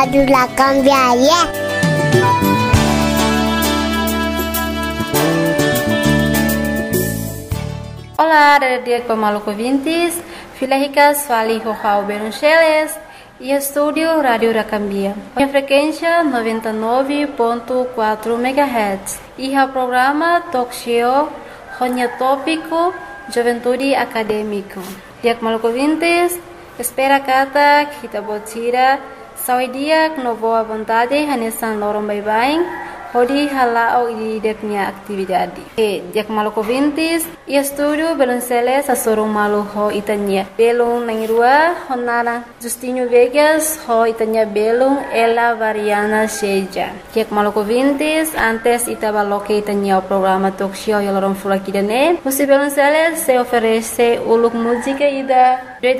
Rádio La Cambiaria. Olá, dia Maluco ouvintes, filha rica, fali Rojao Beruncheles e estúdio Rádio Racambia. A frequência 99.4 MHz e o programa Talk Show, Ronya Tópico, Juventude Acadêmico. Dia Maluco ouvintes, espera kata kita botira, sawi dia no boa vontade, hanesan lorong bye-bye. Hodi halao di deknya atividade. Dia Maluco ouvintes, e estúdio Belunceles a sorong malu ho itanya. Belung nangirua, honara Justinho Vegas ho itanya belung ela variana seja. Dia Maluco ouvintes, antes itabaloke itanya o programa talk show yalorong fulakidane. Musi Belunceles se oferece uluk música ida